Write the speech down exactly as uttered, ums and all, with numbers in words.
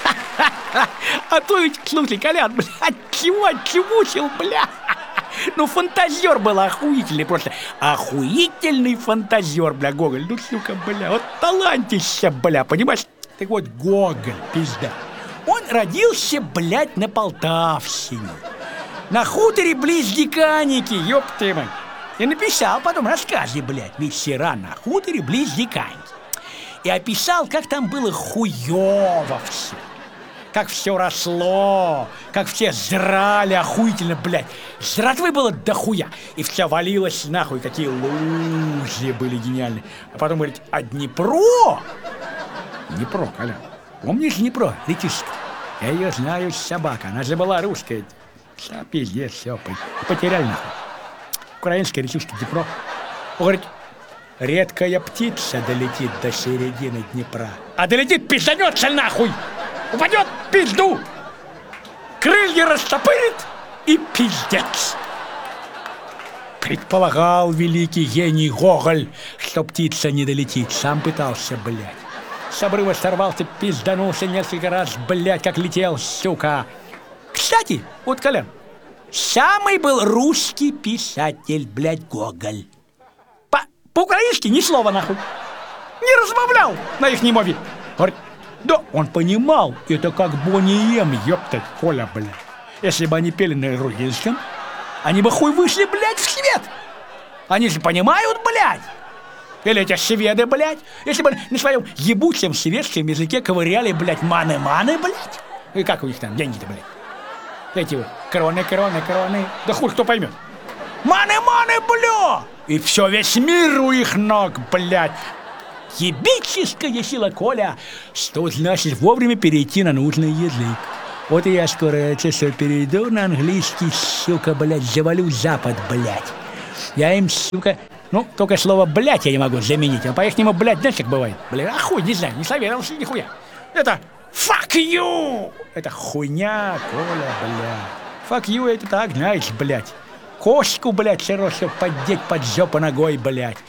А то ведь, слушай, Колян, блядь, чего отчевучил, бля? Ну, фантазер был охуительный, просто охуительный фантазер, бля, Гоголь. Ну, сука, бля, вот талантище, бля, понимаешь? Так вот, Гоголь, пизда. Он родился, блядь, на Полтавщине, на хуторе близ Диканьки, ёб ты мать. И написал потом рассказы, блядь, вечера на хуторе близ Диканьки. И описал, как там было хуёво все. Как все росло, как все жрали охуительно, блядь. Жратвы было дохуя. И все валилось нахуй, какие лужи были гениальные. А потом говорит, а Днепро? Днепро, Коля. Помнишь Днепро, речушка? Я ее знаю, собака. Она же была русская. Все, пиздец, все, потеряли нахуй. Украинская речушка Днепро. Он говорит, редкая птица долетит до середины Днепра. А долетит, пизданется нахуй! Упадет в пизду! Крылья растопырит и пиздец! Предполагал великий гений Гоголь, что птица не долетит. Сам пытался, блядь. С обрыва сорвался, пизданулся несколько раз, блядь, как летел, сука. Кстати, вот, Колян, самый был русский писатель, блядь, Гоголь. По- По-украински ни слова, нахуй. Не разбавлял на их мове. Говорит, да, он понимал, это как Бонни Эм, ёптать, Коля, блядь. Если бы они пели на грузинском, они бы хуй вышли, блядь, в свет. Они же понимают, блядь. Или эти шведы, блядь. Если бы на своем ебучем шведском языке ковыряли, блядь, маны-маны, блядь. И как у них там деньги-то, блядь? Эти вот кроны, кроны, кроны. Да хуй кто поймет. Маны-маны, бля! И все, весь мир у их ног, блядь. Ебическая сила, Коля, что значит вовремя перейти на нужный язык. Вот и я скоро это все перейду на английский, сука, блядь, завалю Запад, блядь. Я им, сука, ну, только слово «блядь» я не могу заменить, а по-ихнему, блядь, знаешь, как бывает? Блядь, а хуй, не знаю, не советовался нихуя. Это «fuck you». Это хуйня, Коля, блядь. «Fuck you» это так, знаешь, блядь. Кошку, блядь, все равно, чтобы поддеть под жопу ногой, блядь.